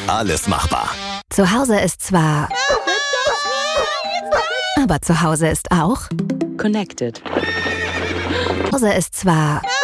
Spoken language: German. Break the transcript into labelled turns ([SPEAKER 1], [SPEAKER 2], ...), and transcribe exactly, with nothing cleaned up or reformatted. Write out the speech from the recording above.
[SPEAKER 1] alles machbar.
[SPEAKER 2] Zu Hause ist zwar... Aber zu Hause ist auch...
[SPEAKER 3] Connected.
[SPEAKER 2] Zu Hause ist zwar...